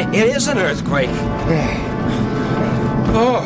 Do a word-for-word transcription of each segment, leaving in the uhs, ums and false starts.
It is an earthquake. Oh.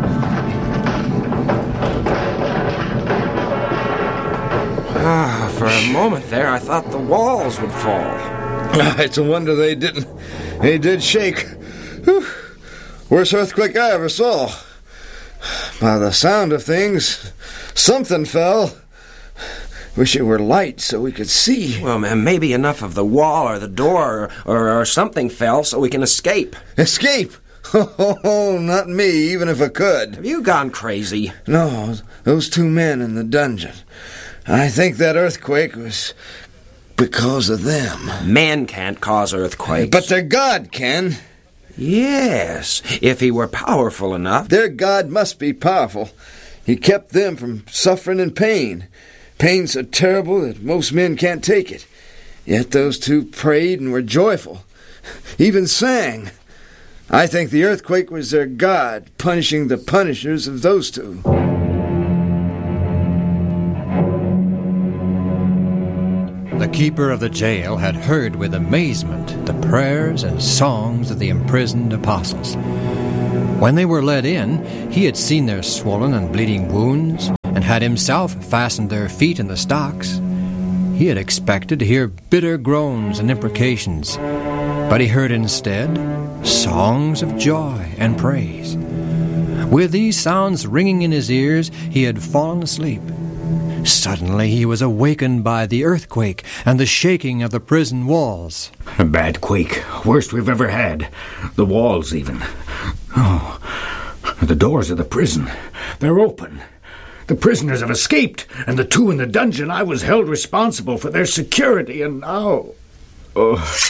Ah, for a moment there, I thought the walls would fall. It's a wonder they didn't. They did shake. Whew. Worst earthquake I ever saw. By the sound of things, something fell. Wish it were light so we could see. Well, man, maybe enough of the wall or the door or, or, or something fell so we can escape. Escape? Oh, not me, even if I could. Have you gone crazy? No, those two men in the dungeon. I think that earthquake was because of them. Men can't cause earthquakes. But their God can. Yes, if he were powerful enough. Their God must be powerful. He kept them from suffering and pain. Pain so terrible that most men can't take it. Yet those two prayed and were joyful. Even sang. I think the earthquake was their God punishing the punishers of those two. The keeper of the jail had heard with amazement the prayers and songs of the imprisoned apostles. When they were led in, he had seen their swollen and bleeding wounds and had himself fastened their feet in the stocks. He had expected to hear bitter groans and imprecations, but he heard instead songs of joy and praise. With these sounds ringing in his ears, he had fallen asleep. Suddenly he was awakened by the earthquake and the shaking of the prison walls. A bad quake, worst we've ever had. The walls even. Oh, the doors of the prison, they're open. The prisoners have escaped, and the two in the dungeon, I was held responsible for their security, and now... Oh,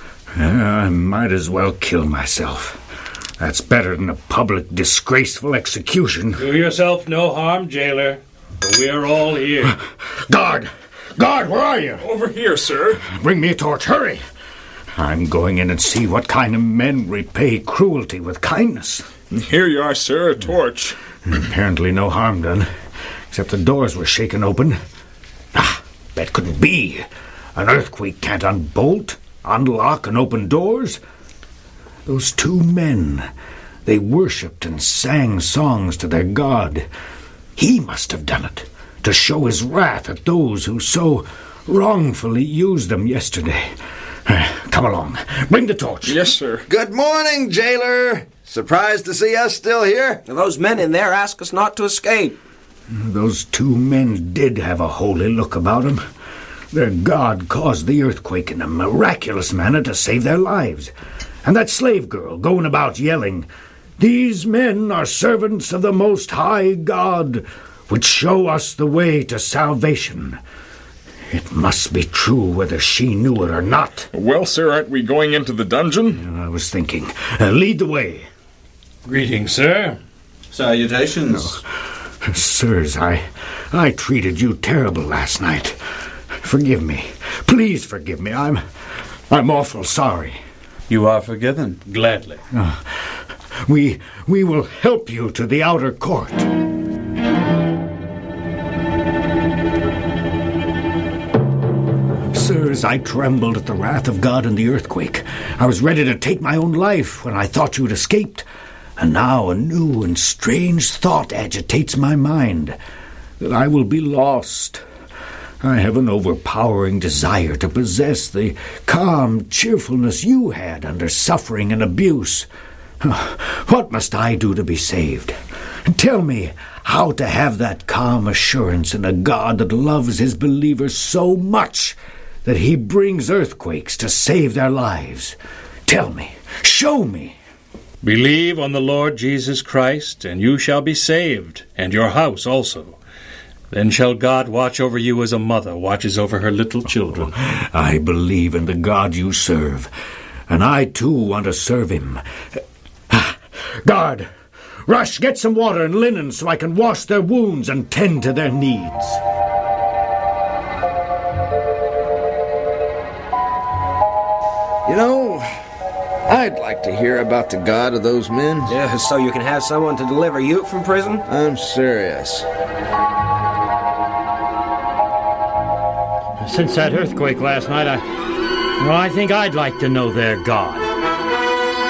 I might as well kill myself. That's better than a public, disgraceful execution. Do yourself no harm, jailer. We're all here. Guard! Guard, where are you? Over here, sir. Bring me a torch, hurry. I'm going in and see what kind of men repay cruelty with kindness. Here you are, sir, a torch. Apparently no harm done, except the doors were shaken open. Ah, that couldn't be. An earthquake can't unbolt, unlock, and open doors. Those two men, they worshipped and sang songs to their God. He must have done it, to show his wrath at those who so wrongfully used them yesterday. Come along. Bring the torch. Yes, sir. Good morning, jailer. Surprised to see us still here? Those men in there ask us not to escape. Those two men did have a holy look about them. Their God caused the earthquake in a miraculous manner to save their lives. And that slave girl going about yelling, "These men are servants of the Most High God, which show us the way to salvation." It must be true whether she knew it or not. Well, sir, aren't we going into the dungeon? I was thinking. Uh, lead the way. Greetings, sir. Salutations. Oh, sirs, I, I treated you terrible last night. Forgive me. Please forgive me. I'm, I'm awful sorry. You are forgiven. Gladly. Uh, we, we will help you to the outer court. Sirs, I trembled at the wrath of God in the earthquake. I was ready to take my own life when I thought you had escaped. And now a new and strange thought agitates my mind, that I will be lost. I have an overpowering desire to possess the calm cheerfulness you had under suffering and abuse. What must I do to be saved? Tell me how to have that calm assurance in a God that loves his believers so much that he brings earthquakes to save their lives. Tell me, show me. Believe on the Lord Jesus Christ, and you shall be saved, and your house also. Then shall God watch over you as a mother watches over her little children. Oh, I believe in the God you serve, and I too want to serve him. Guard, rush, get some water and linen so I can wash their wounds and tend to their needs. You know, I'd like to hear about the God of those men. Yeah, so you can have someone to deliver you from prison? I'm serious. Since that earthquake last night, I, well, I think I'd like to know their God.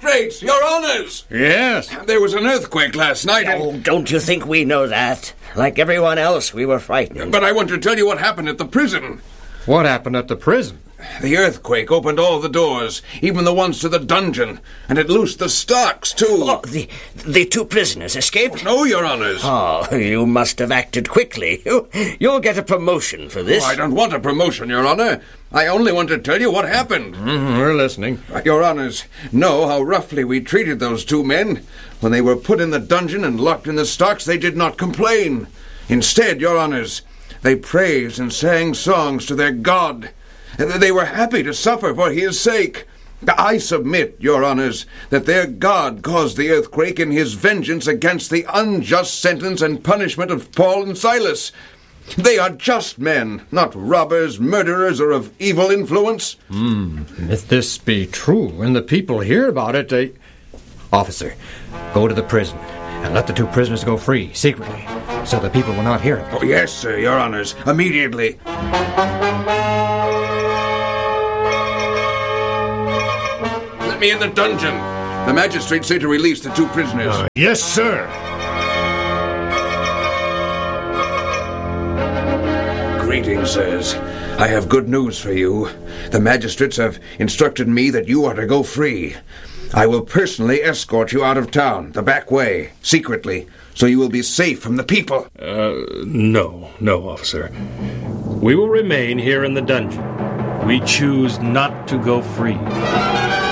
Magistrates, your honors! Yes. There was an earthquake last night, and... Oh, don't you think we know that? Like everyone else, we were frightened. But I want to tell you what happened at the prison. What happened at the prison? The earthquake opened all the doors, even the ones to the dungeon, and it loosed the stocks, too. Oh, the, the two prisoners escaped? No, your honors. Oh, you must have acted quickly. You, you'll get a promotion for this. Oh, I don't want a promotion, your honor. I only want to tell you what happened. Mm-hmm, we're listening. Your honors know how roughly we treated those two men. When they were put in the dungeon and locked in the stocks, they did not complain. Instead, your honors, they praised and sang songs to their God. They were happy to suffer for his sake. I submit, your honors, that their God caused the earthquake in his vengeance against the unjust sentence and punishment of Paul and Silas. They are just men, not robbers, murderers, or of evil influence. Hmm. If this be true, and the people hear about it, they... Officer, go to the prison, and let the two prisoners go free, secretly, so the people will not hear it. Oh, yes, sir, your honors, immediately. Let me in the dungeon. The magistrates say to release the two prisoners. Uh, yes, sir. Greetings, sirs. I have good news for you. The magistrates have instructed me that you are to go free. I will personally escort you out of town, the back way, secretly, so you will be safe from the people. Uh, no, no, officer. We will remain here in the dungeon. We choose not to go free.